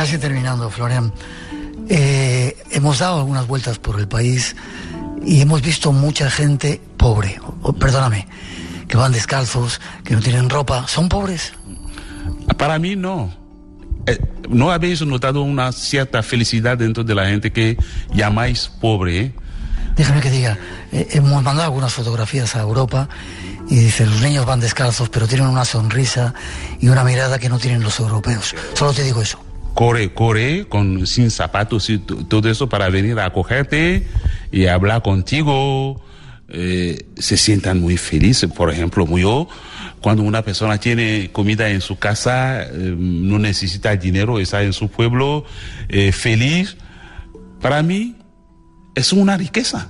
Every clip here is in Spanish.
Casi terminando, Florian. Hemos dado algunas vueltas por el país y hemos visto mucha gente pobre, perdóname, que van descalzos, que no tienen ropa. ¿Son pobres? Para mí no. ¿No habéis notado una cierta felicidad dentro de la gente que llamáis pobre? Déjame que diga, hemos mandado algunas fotografías a Europa y dice, los niños van descalzos, pero tienen una sonrisa y una mirada que no tienen los europeos. Solo te digo eso. Corre sin zapatos y todo eso para venir a acogerte y hablar contigo. Se sientan muy felices. Por ejemplo, yo, cuando una persona tiene comida en su casa, no necesita dinero, está en su pueblo, feliz, para mí es una riqueza.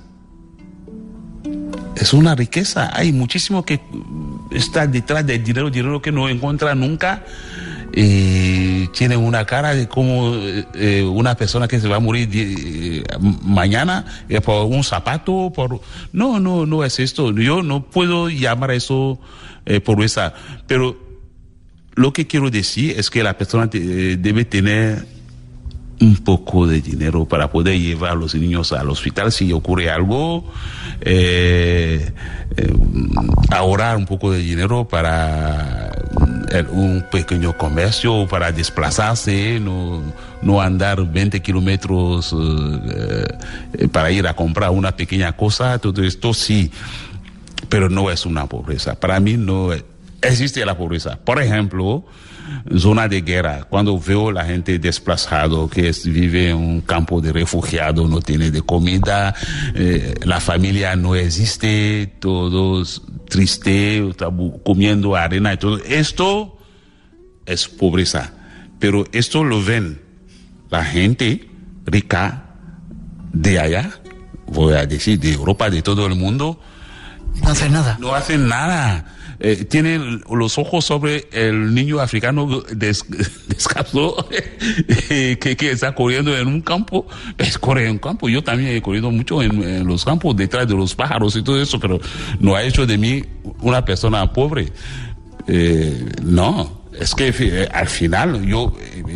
Es una riqueza. Hay muchísimo que está detrás del dinero que no encuentra nunca. Tiene una cara de como una persona que se va a morir mañana por un zapato, no es esto. Yo no puedo llamar a eso pobreza, pero lo que quiero decir es que la persona debe tener un poco de dinero para poder llevar a los niños al hospital si ocurre algo, ahorrar un poco de dinero para un pequeño comercio, para desplazarse, no andar 20 kilómetros para ir a comprar una pequeña cosa. Todo esto sí, pero no es una pobreza. Para mí no existe la pobreza. Por ejemplo, zona de guerra, cuando veo la gente desplazado que vive en un campo de refugiados, no tiene de comida, la familia no existe, todos tristes, comiendo arena y todo. Esto es pobreza, pero esto lo ven la gente rica de allá, voy a decir de Europa, de todo el mundo. No hacen nada. No hacen nada. Tienen los ojos sobre el niño africano descalzo que está corriendo en un campo. Corre en un campo. Yo también he corrido mucho en los campos, detrás de los pájaros y todo eso, pero no ha hecho de mí una persona pobre. No, es que al final yo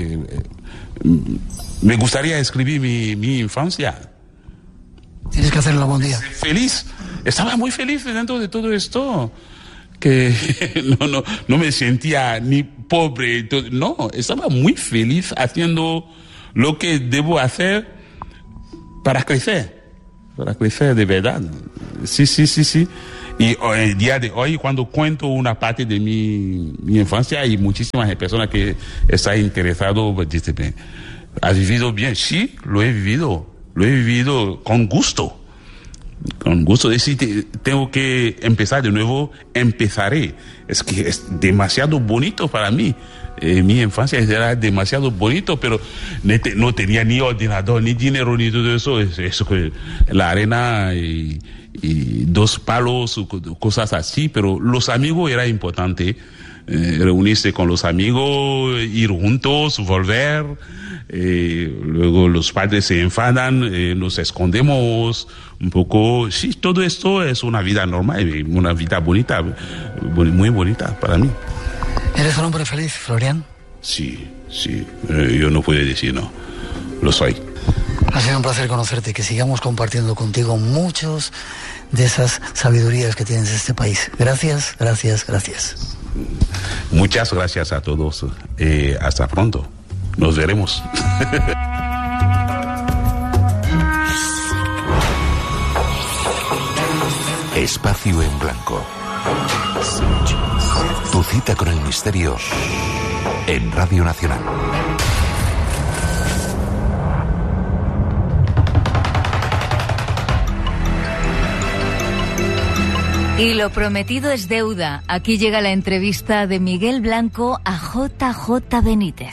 me gustaría escribir mi infancia. Tienes que hacerlo algún día. Feliz. Estaba muy feliz dentro de todo esto. Que no me sentía ni pobre, no, estaba muy feliz haciendo lo que debo hacer para crecer de verdad. Sí. Y el día de hoy, cuando cuento una parte de mi infancia, hay muchísimas personas que están interesadas, dicen, ¿has vivido bien? Sí, lo he vivido con gusto. Con gusto. Decir, tengo que empezar de nuevo, empezaré. Es que es demasiado bonito para mí. Mi infancia era demasiado bonito, pero no tenía ni ordenador, ni dinero, ni todo eso. Eso la arena y 2 palos, cosas así. Pero los amigos era importante. Reunirse con los amigos, ir juntos, volver. Luego los padres se enfadan, nos escondemos un poco. Sí, todo esto es una vida normal, una vida bonita, muy bonita para mí. ¿Eres un hombre feliz, Florian? Sí, yo no puedo decir no, lo soy. Ha sido un placer conocerte, que sigamos compartiendo contigo muchos de esas sabidurías que tienes de este país. Gracias. Muchas gracias a todos. Hasta pronto. Nos veremos. Espacio en Blanco. Tu cita con el misterio en Radio Nacional. Y lo prometido es deuda. Aquí llega la entrevista de Miguel Blanco a JJ Benítez.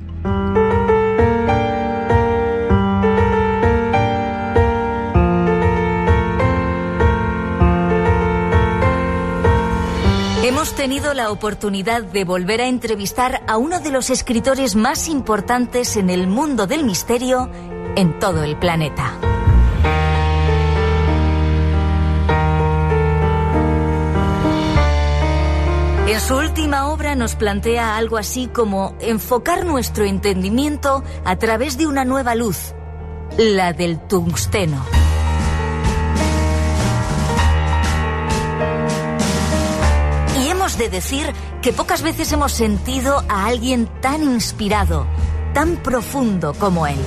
Hemos tenido la oportunidad de volver a entrevistar a uno de los escritores más importantes en el mundo del misterio en todo el planeta. En su última obra nos plantea algo así como enfocar nuestro entendimiento a través de una nueva luz, la del tungsteno. Y hemos de decir que pocas veces hemos sentido a alguien tan inspirado, tan profundo como él.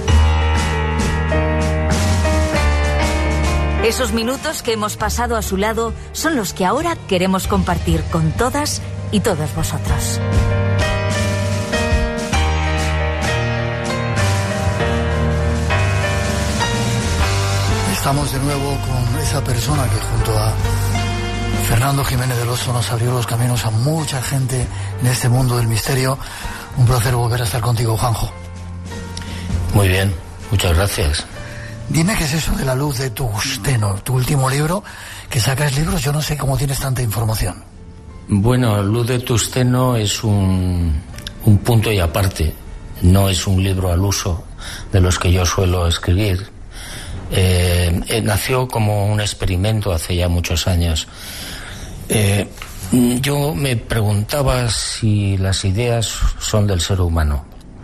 Esos minutos que hemos pasado a su lado son los que ahora queremos compartir con todas y todos vosotros. Estamos de nuevo con esa persona que junto a Fernando Jiménez del Oso nos abrió los caminos a mucha gente en este mundo del misterio. Un placer volver a estar contigo, Juanjo. Muy bien, muchas gracias. Dime qué es eso de la luz de tungsteno, tu último libro, que sacas libros, yo no sé cómo tienes tanta información. Bueno, luz de tungsteno es un punto y aparte, no es un libro al uso de los que yo suelo escribir. Nació como un experimento hace ya muchos años. Yo me preguntaba si las ideas son del ser humano.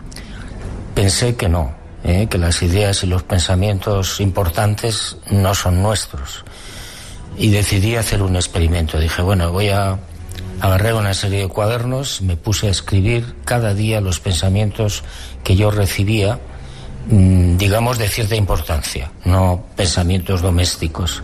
Pensé que no. Que las ideas y los pensamientos importantes no son nuestros. Y decidí hacer un experimento. Dije, bueno, agarré una serie de cuadernos, me puse a escribir cada día los pensamientos que yo recibía, digamos, de cierta importancia, no pensamientos domésticos.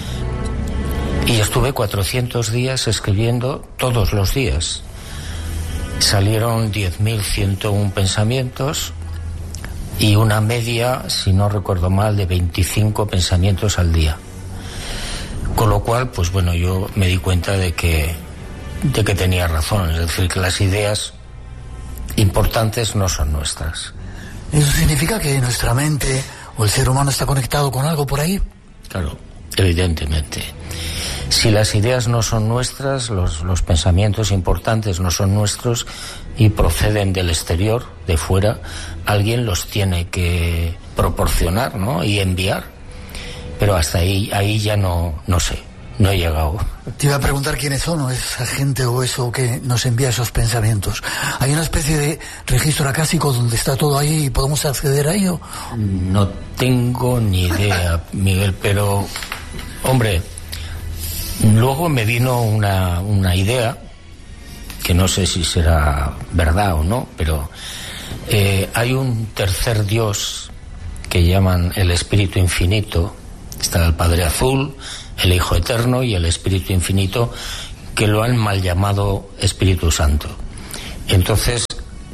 Y estuve 400 días escribiendo todos los días. Salieron 10.101 pensamientos, y una media, si no recuerdo mal, de 25 pensamientos al día. Con lo cual, pues bueno, yo me di cuenta de que tenía razón, es decir, que las ideas importantes no son nuestras. ¿Eso significa que nuestra mente o el ser humano está conectado con algo por ahí? Claro, evidentemente. Si las ideas no son nuestras, los pensamientos importantes no son nuestros y proceden del exterior, de fuera, alguien los tiene que proporcionar, ¿no? Y enviar. Pero hasta ahí ya no sé, no he llegado. Te iba a preguntar quiénes son, o esa gente o eso que nos envía esos pensamientos. ¿Hay una especie de registro acásico donde está todo ahí y podemos acceder a ello? No tengo ni idea, Miguel, pero, hombre, luego me vino una idea, que no sé si será verdad o no, pero hay un tercer Dios que llaman el Espíritu Infinito. Está el Padre Azul, el Hijo Eterno y el Espíritu Infinito, que lo han mal llamado Espíritu Santo. Entonces,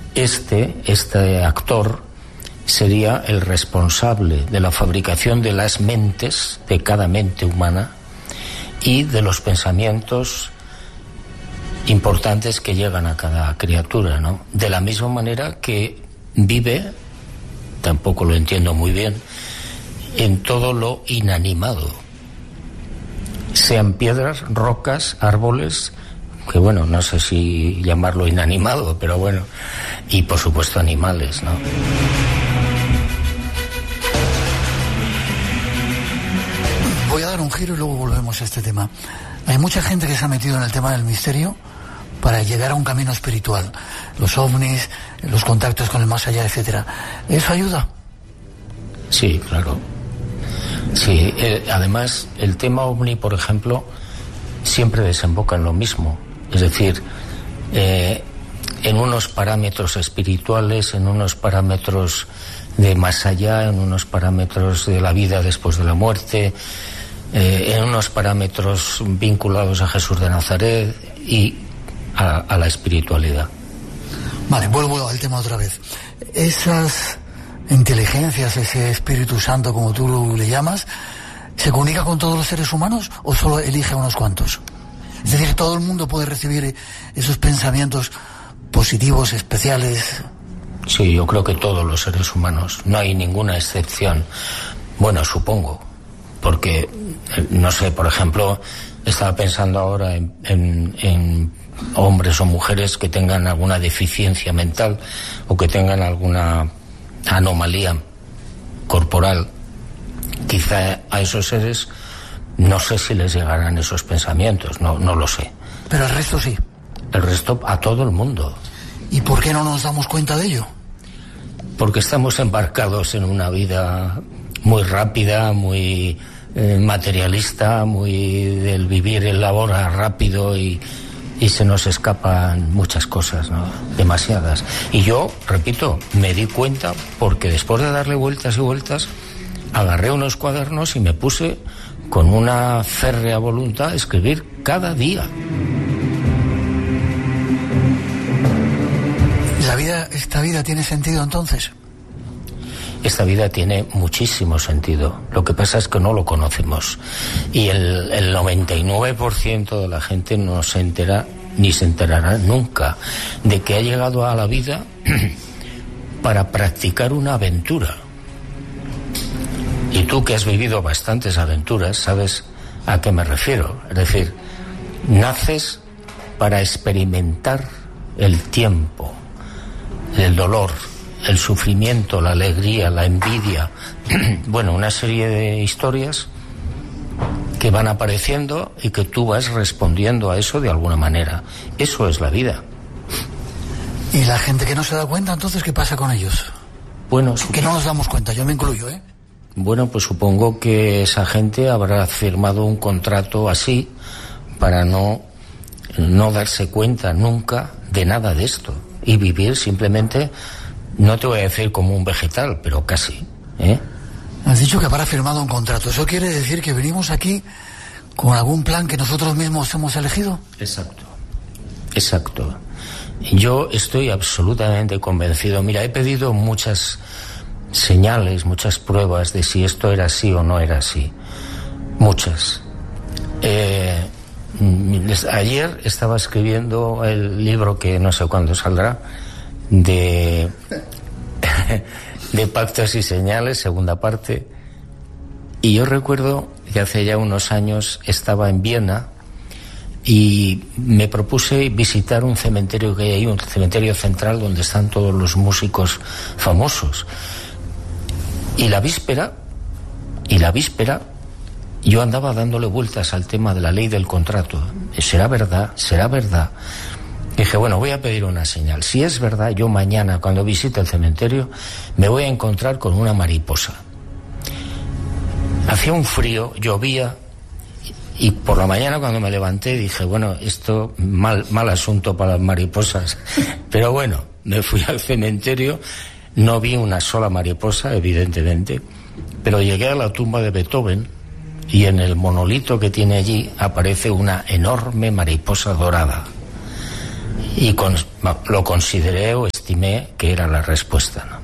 este actor sería el responsable de la fabricación de las mentes, de cada mente humana, y de los pensamientos importantes que llegan a cada criatura, ¿no? De la misma manera que vive, tampoco lo entiendo muy bien, en todo lo inanimado, sean piedras, rocas, árboles, que bueno, no sé si llamarlo inanimado, pero bueno, y por supuesto animales, ¿no? Voy a dar un giro y luego volvemos a este tema. Hay mucha gente que se ha metido en el tema del misterio para llegar a un camino espiritual. Los ovnis, los contactos con el más allá, etcétera. ¿Eso ayuda? Sí, claro. Sí, además el tema ovni, por ejemplo, siempre desemboca en lo mismo. Es decir, en unos parámetros espirituales, en unos parámetros de más allá, en unos parámetros de la vida después de la muerte, en unos parámetros vinculados a Jesús de Nazaret y a la espiritualidad. Vale, vuelvo al tema otra vez. Esas inteligencias, ese Espíritu Santo, como tú le llamas, ¿se comunica con todos los seres humanos o solo elige a unos cuantos? Es decir, ¿todo el mundo puede recibir esos pensamientos positivos, especiales? Sí, yo creo que todos los seres humanos, no hay ninguna excepción. Bueno, supongo, porque, no sé, por ejemplo, estaba pensando ahora en hombres o mujeres que tengan alguna deficiencia mental o que tengan alguna anomalía corporal. Quizá a esos seres no sé si les llegarán esos pensamientos, no lo sé. Pero al resto sí. El resto a todo el mundo. ¿Y por qué no nos damos cuenta de ello? Porque estamos embarcados en una vida muy rápida, muy materialista, muy del vivir el ahora rápido y se nos escapan muchas cosas, ¿no? Demasiadas. Y yo, repito, me di cuenta porque después de darle vueltas y vueltas, agarré unos cuadernos y me puse con una férrea voluntad a escribir cada día. ¿Esta vida tiene sentido entonces? Esta vida tiene muchísimo sentido. Lo que pasa es que no lo conocemos. Y el 99% de la gente no se entera, ni se enterará nunca, de que ha llegado a la vida para practicar una aventura. Y tú, que has vivido bastantes aventuras, sabes a qué me refiero. Es decir, naces para experimentar el tiempo, el dolor, el sufrimiento, la alegría, la envidia, bueno, una serie de historias que van apareciendo y que tú vas respondiendo a eso de alguna manera. Eso es la vida. ¿Y la gente que no se da cuenta, entonces qué pasa con ellos? Bueno, que no nos damos cuenta, yo me incluyo, ¿eh? Bueno, pues supongo que esa gente habrá firmado un contrato así para no darse cuenta nunca de nada de esto y vivir simplemente, no te voy a decir como un vegetal, pero casi, ¿eh? Has dicho que habrá firmado un contrato. ¿Eso quiere decir que venimos aquí con algún plan que nosotros mismos hemos elegido? Exacto. Yo estoy absolutamente convencido. Mira, he pedido muchas señales, muchas pruebas de si esto era así o no era así. Muchas. Ayer estaba escribiendo el libro que no sé cuándo saldrá, de Pactos y Señales, segunda parte. Y yo recuerdo que hace ya unos años estaba en Viena y me propuse visitar un cementerio que hay ahí, un cementerio central donde están todos los músicos famosos. Y la víspera, yo andaba dándole vueltas al tema de la ley del contrato. ¿Será verdad? Dije, bueno, voy a pedir una señal. Si es verdad, yo mañana, cuando visite el cementerio, me voy a encontrar con una mariposa. Hacía un frío, llovía, y por la mañana cuando me levanté dije, bueno, esto, mal asunto para las mariposas. Pero bueno, me fui al cementerio, no vi una sola mariposa, evidentemente, pero llegué a la tumba de Beethoven y en el monolito que tiene allí aparece una enorme mariposa dorada. Y lo consideré o estimé que era la respuesta, ¿no?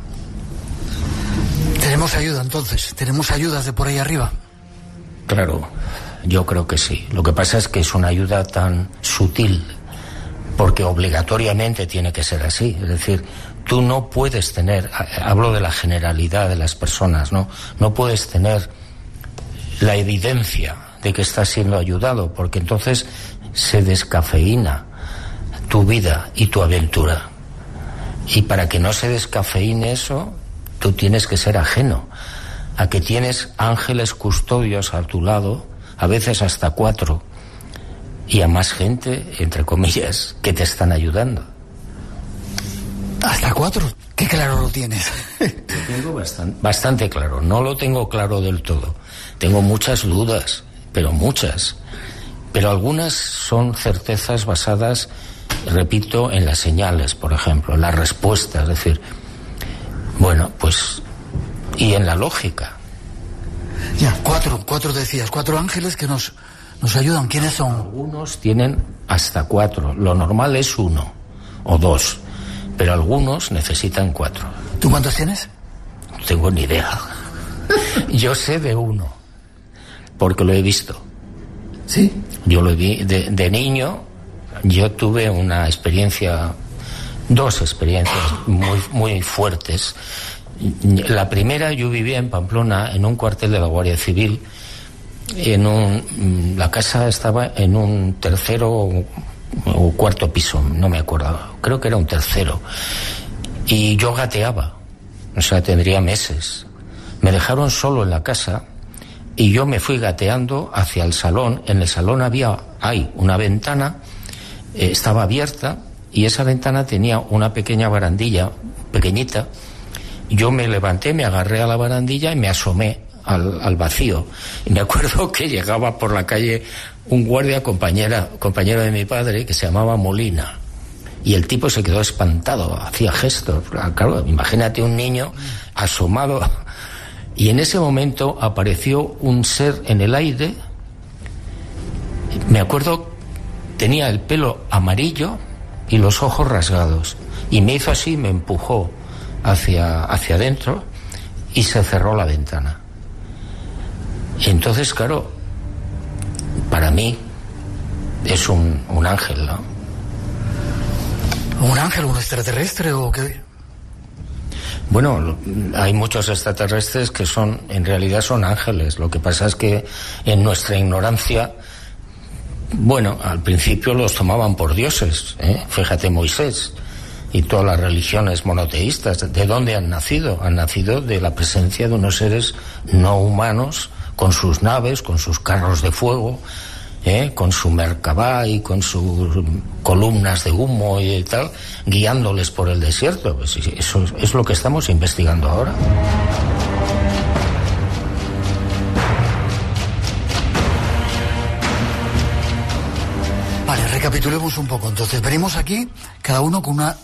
¿Tenemos ayuda entonces? ¿Tenemos ayudas de por ahí arriba? Claro, yo creo que sí. Lo que pasa es que es una ayuda tan sutil, porque obligatoriamente tiene que ser así. Es decir, tú no puedes tener, hablo de la generalidad de las personas, ¿no? No puedes tener la evidencia de que estás siendo ayudado, porque entonces se descafeína tu vida y tu aventura. Y para que no se descafeíne eso, tú tienes que ser ajeno a que tienes ángeles custodios a tu lado, a veces hasta 4, y a más gente, entre comillas, que te están ayudando. ¿Hasta 4? ¿Qué claro lo tienes? Lo tengo bastante claro. No lo tengo claro del todo. Tengo muchas dudas, pero muchas. Pero algunas son certezas basadas, repito, en las señales, por ejemplo, las respuestas, es decir, bueno, pues, y en la lógica. Ya, 4 decías, 4 ángeles que nos ayudan. ¿Quiénes son? Algunos tienen hasta 4, lo normal es 1 o 2, pero algunos necesitan 4. ¿Tú cuántos tienes? No tengo ni idea. Yo sé de 1, porque lo he visto. ¿Sí? Yo lo vi de niño. Yo tuve una experiencia, 2 experiencias muy, muy fuertes. La primera, yo vivía en Pamplona, en un cuartel de la Guardia Civil. La casa estaba en un 3.º o 4.º piso, no me acuerdo. Creo que era un 3.º. Y yo gateaba, o sea, tendría meses. Me dejaron solo en la casa y yo me fui gateando hacia el salón. En el salón hay una ventana estaba abierta y esa ventana tenía una pequeña barandilla, pequeñita. Yo me levanté, me agarré a la barandilla y me asomé al vacío. Y me acuerdo que llegaba por la calle un guardia compañero de mi padre, que se llamaba Molina. Y el tipo se quedó espantado, hacía gestos. Claro, imagínate un niño asomado. Y en ese momento apareció un ser en el aire. Me acuerdo, tenía el pelo amarillo y los ojos rasgados. Y me hizo así, me empujó hacia adentro y se cerró la ventana. Entonces, claro, para mí es un ángel, ¿no? ¿Un ángel, un extraterrestre o qué? Bueno, hay muchos extraterrestres que en realidad son ángeles. Lo que pasa es que en nuestra ignorancia, bueno, al principio los tomaban por dioses, ¿eh? Fíjate, Moisés y todas las religiones monoteístas. ¿De dónde han nacido? Han nacido de la presencia de unos seres no humanos, con sus naves, con sus carros de fuego, con su Merkabah y con sus columnas de humo y tal, guiándoles por el desierto. Pues eso es lo que estamos investigando ahora. Vale, recapitulemos un poco. Entonces, venimos aquí, cada uno con una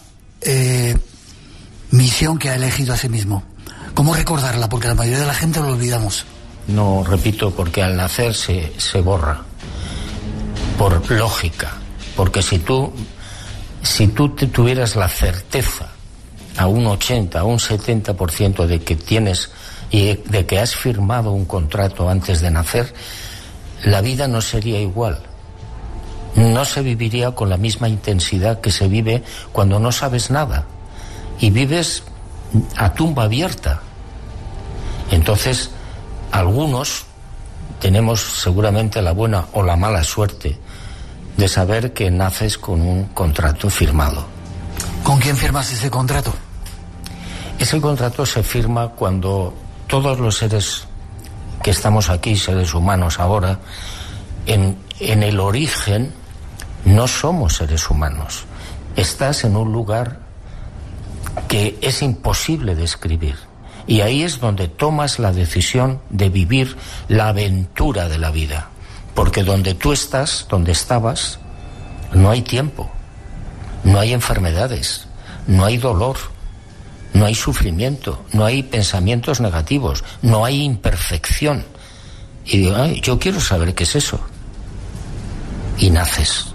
misión que ha elegido a sí mismo. ¿Cómo recordarla? Porque la mayoría de la gente lo olvidamos. No, repito, porque al nacer se borra. Por lógica. Porque si tú tuvieras la certeza a un 80, a un 70% de que tienes y de que has firmado un contrato antes de nacer, la vida no sería igual. No se viviría con la misma intensidad que se vive cuando no sabes nada y vives a tumba abierta. Entonces, algunos tenemos seguramente la buena o la mala suerte de saber que naces con un contrato firmado. ¿Con quién firmas ese contrato? Ese contrato se firma cuando todos los seres que estamos aquí, seres humanos ahora, en el origen no somos seres humanos. Estás en un lugar que es imposible describir. Y ahí es donde tomas la decisión de vivir la aventura de la vida. Porque donde tú estás, donde estabas, no hay tiempo, no hay enfermedades, no hay dolor, no hay sufrimiento, no hay pensamientos negativos, no hay imperfección. Y digo, ay, yo quiero saber qué es eso. Y naces.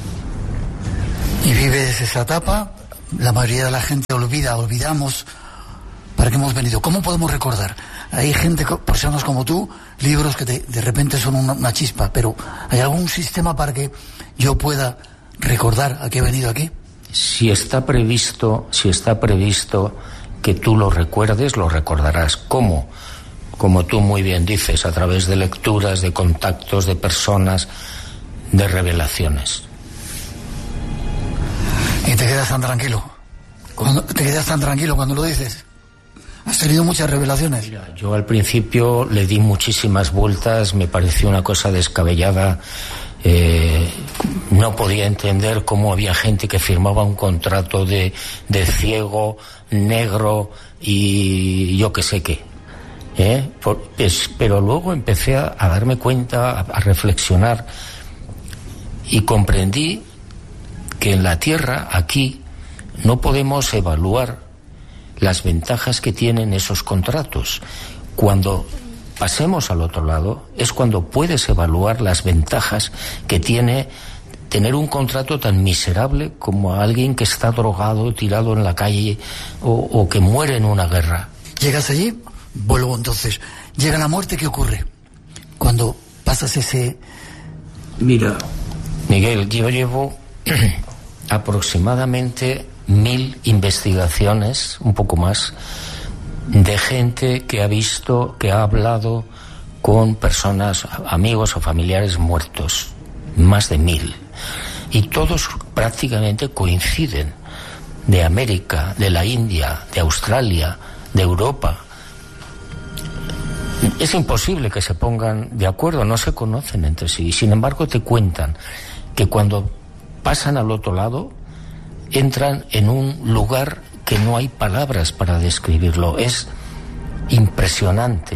Y vives esa etapa, la mayoría de la gente olvidamos para qué hemos venido. ¿Cómo podemos recordar? Hay gente, personas como tú, libros que de repente son una chispa, pero ¿hay algún sistema para que yo pueda recordar a qué he venido aquí? Si está previsto que tú lo recuerdes, lo recordarás. ¿Cómo? Como tú muy bien dices, a través de lecturas, de contactos, de personas, de revelaciones. ¿Y te quedas tan tranquilo? ¿Te quedas tan tranquilo cuando lo dices? ¿Has tenido muchas revelaciones? Mira, yo al principio le di muchísimas vueltas, me pareció una cosa descabellada. No podía entender cómo había gente que firmaba un contrato de ciego, negro y yo qué sé qué. Pero luego empecé a darme cuenta, a reflexionar y comprendí que en la Tierra, aquí, no podemos evaluar las ventajas que tienen esos contratos. Cuando pasemos al otro lado es cuando puedes evaluar las ventajas que tiene tener un contrato tan miserable como a alguien que está drogado, tirado en la calle o que muere en una guerra. Llegas allí, vuelvo entonces. Llega la muerte, ¿qué ocurre? Cuando pasas ese... Mira, Miguel, yo llevo aproximadamente 1000 investigaciones, un poco más, de gente que ha visto, que ha hablado con personas, amigos o familiares muertos, más de 1000. Y todos prácticamente coinciden, de América, de la India, de Australia, de Europa. Es imposible que se pongan de acuerdo, no se conocen entre sí. Sin embargo, te cuentan que cuando pasan al otro lado, entran en un lugar que no hay palabras para describirlo. Es impresionante.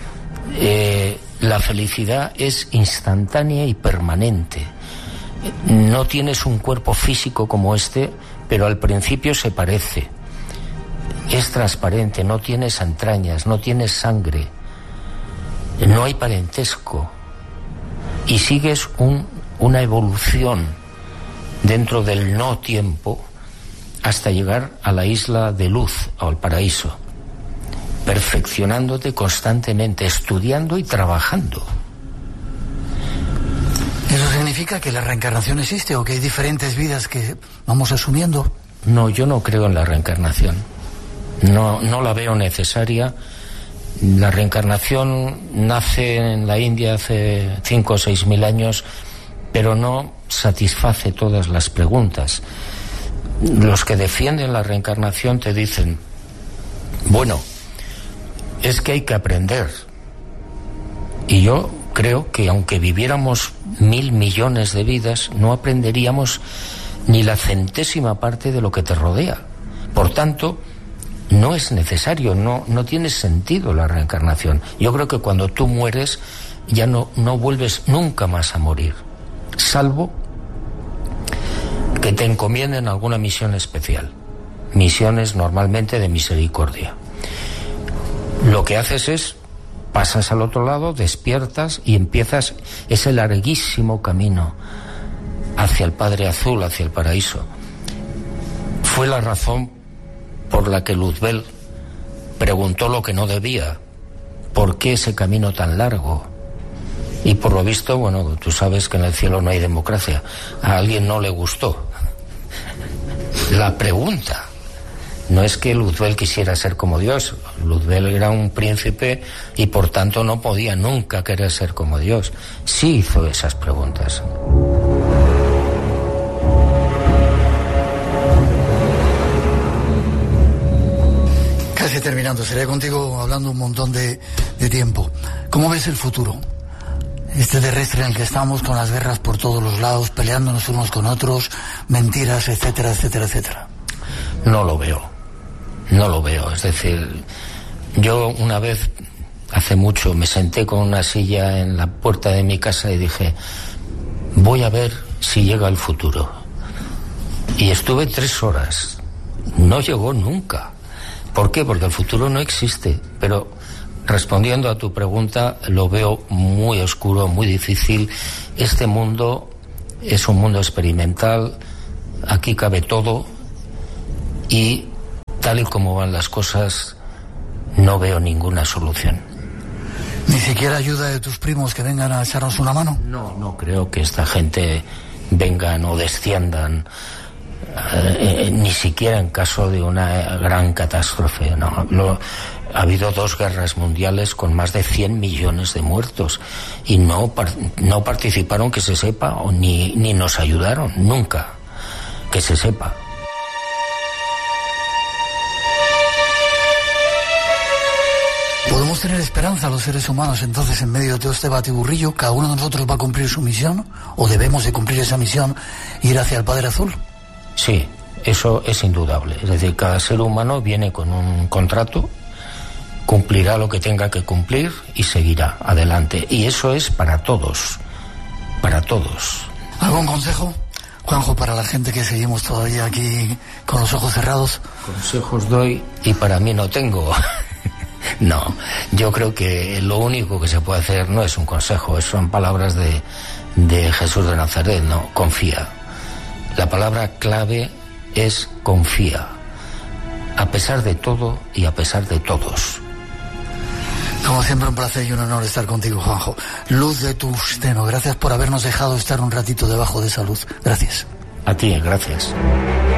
La felicidad es instantánea y permanente. No tienes un cuerpo físico como este, pero al principio se parece. Es transparente, no tienes entrañas, no tienes sangre, no hay parentesco. Y sigues una evolución dentro del no tiempo hasta llegar a la isla de luz o al paraíso, perfeccionándote constantemente, estudiando y trabajando. ¿Eso significa que la reencarnación existe o que hay diferentes vidas que vamos asumiendo? No, yo no creo en la reencarnación. No la veo necesaria. La reencarnación nace en la India hace 5 o 6 mil años, pero no satisface todas las preguntas. Los que defienden la reencarnación te dicen, bueno, es que hay que aprender. Y yo creo que aunque viviéramos 1.000 millones de vidas, no aprenderíamos ni la centésima parte de lo que te rodea. Por tanto, no es necesario, no tiene sentido la reencarnación. Yo creo que cuando tú mueres ya no vuelves nunca más a morir, salvo que te encomienden alguna misión especial, misiones normalmente de misericordia. Lo que haces es, pasas al otro lado, despiertas y empiezas ese larguísimo camino hacia el Padre Azul, hacia el paraíso. Fue la razón por la que Luzbel preguntó lo que no debía. ¿Por qué ese camino tan largo? Y por lo visto, bueno, tú sabes que en el cielo no hay democracia. A alguien no le gustó la pregunta. No es que Luzbel quisiera ser como Dios. Luzbel era un príncipe y por tanto no podía nunca querer ser como Dios. Sí hizo esas preguntas. Casi terminando, seré contigo hablando un montón de tiempo. ¿Cómo ves el futuro? Este terrestre en el que estamos, con las guerras por todos los lados, peleándonos unos con otros, mentiras, etcétera, etcétera, etcétera. No lo veo. Es decir, yo una vez, hace mucho, me senté con una silla en la puerta de mi casa y dije, voy a ver si llega el futuro. Y estuve 3 horas. No llegó nunca. ¿Por qué? Porque el futuro no existe. Pero respondiendo a tu pregunta, lo veo muy oscuro, muy difícil. Este mundo es un mundo experimental. Aquí cabe todo. Y tal y como van las cosas, no veo ninguna solución. ¿Ni siquiera ayuda de tus primos que vengan a echarnos una mano? No creo que esta gente vengan o desciendan, ni siquiera en caso de una gran catástrofe. Ha habido 2 guerras mundiales con más de 100 millones de muertos y no participaron, que se sepa, o ni nos ayudaron, nunca, que se sepa. ¿Podemos tener esperanza los seres humanos entonces en medio de todo este batiburrillo? ¿Cada uno de nosotros va a cumplir su misión? ¿O debemos de cumplir esa misión e ir hacia el Padre Azul? Sí, eso es indudable. Es decir, cada ser humano viene con un contrato, cumplirá lo que tenga que cumplir y seguirá adelante. Y eso es para todos, para todos. ¿Algún consejo, Juanjo, para la gente que seguimos todavía aquí con los ojos cerrados? Consejos doy y para mí no tengo. No, yo creo que lo único que se puede hacer no es un consejo, son palabras de Jesús de Nazaret, no, confía. La palabra clave es confía, a pesar de todo y a pesar de todos. Como siempre, un placer y un honor estar contigo, Juanjo. Luz de tu seno, gracias por habernos dejado estar un ratito debajo de esa luz. Gracias. A ti, gracias.